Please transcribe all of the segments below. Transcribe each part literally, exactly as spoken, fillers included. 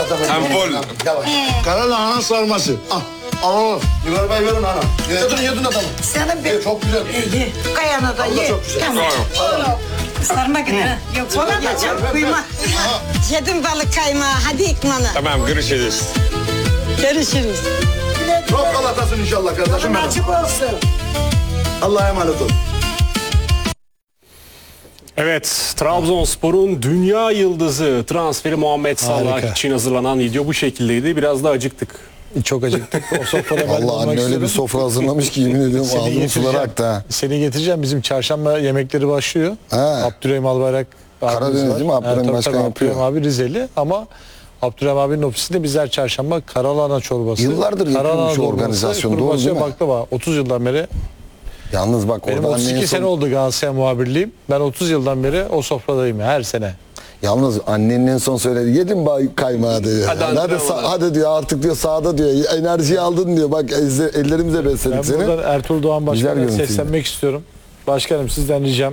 Tempol. Yavaş. Kara lahana sarması. Al. Al al. Yukarı bay verin ana. Yedin yedin adamı. Sana bir... Çok güzel. Ye. Kayana da ye. Çok güzel. Tamam. Sarma gibi. Yok ona da çok kıyma. Yedim balık kaymağı. Hadi ikmana. Tamam, görüşürüz. Görüşürüz. Çok kalatasın inşallah kardeşim benim. Açık olsun. Allah'a emanet ol. Evet, Trabzonspor'un dünya yıldızı transferi Muhammed Salah Harika. için hazırlanan video bu şekildeydi. Biraz da acıktık. Çok acıktık. O sofrada ben de Allah olmak anne öyle istedim. bir sofra hazırlamış ki yemin ediyorum Seni ağzım getireceğim. suları aktı ha. Seni getireceğim. Bizim çarşamba yemekleri başlıyor. Ha. Abdurrahim Albayrak abimiz Karadeniz var. değil mi? Abdurrahim Evet, tabii, Başkan tabii. yapıyor. Abdurrahim abi Rizeli ama Abdurrahim abinin ofisinde bizler çarşamba karalahana çorbası. Yıllardır yapılmış karalahana o dolması, organizasyon, kuru doğru fasulye, değil mi? baklava. otuz yıldan beri. Yalnız bak Benim orada otuz annenin iki sene son... oldu Galatasaray muhabirliğim. Ben otuz yıldan beri o sofradayım her sene. Yalnız annenin en son söyledi. Yedin bay kaymağı diyor. Hadi Hadi, hadi, antrenmana. hadi diyor artık diyor sahada diyor. Enerjiyi aldın diyor. Bak ezle- ellerimize besledik Ben seni. buradan Ertuğrul Doğan Güzel Başkan'a görüntüydü. seslenmek istiyorum. Başkanım sizden ricam.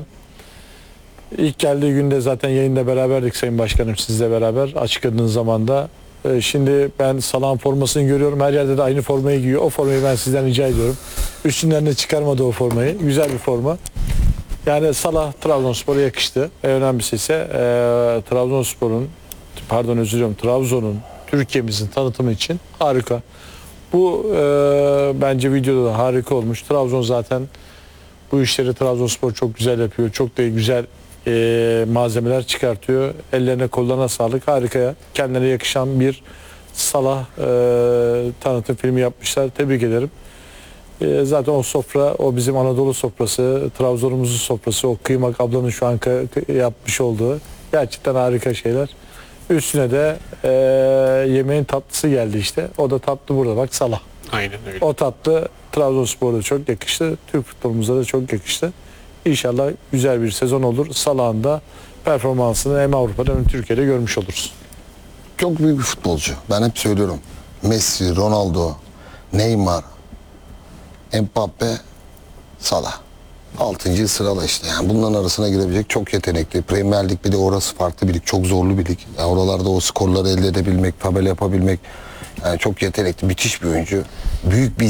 İlk geldiği günde zaten yayında beraberdik Sayın Başkanım sizle beraber açıkladığınız zamanda. Ee, şimdi ben Salah'ın formasını görüyorum. Her yerde de aynı formayı giyiyor. O formayı ben sizden rica ediyorum. Üstünden de çıkarmadı o formayı. Güzel bir forma. Yani Salah Trabzonspor'a yakıştı. En önemlisi ise e, Trabzonspor'un pardon özür diliyorum Trabzon'un Türkiye'mizin tanıtımı için harika. Bu e, bence videoda da harika olmuş. Trabzon zaten bu işleri Trabzonspor çok güzel yapıyor. Çok da güzel e, malzemeler çıkartıyor. Ellerine kollarına sağlık. Harikaya kendilerine yakışan bir Salah e, tanıtım filmi yapmışlar. Tebrik ederim. E, zaten o sofra, o bizim Anadolu sofrası, Trabzon'umuzun sofrası, o kıymak ablanın şu an ka- yapmış olduğu gerçekten harika şeyler. Üstüne de e, yemeğin tatlısı geldi işte. O da tatlı burada bak Salah. Aynen öyle. O tatlı Trabzonspor'da çok yakıştı. Türk futbolumuza da çok yakıştı. İnşallah güzel bir sezon olur. Salah'ın da performansını hem Avrupa'da hem Türkiye'de görmüş oluruz. Çok büyük bir futbolcu. Ben hep söylüyorum. Messi, Ronaldo, Neymar, Mbappe, Salah. Altıncı sırala işte. Yani bunların arasına girebilecek çok yetenekli. Premier Lig bir de orası farklı bir lig. Çok zorlu bir lig. Yani oralarda o skorları elde edebilmek, tabela yapabilmek. Yani çok yetenekli, müthiş bir oyuncu. Büyük bir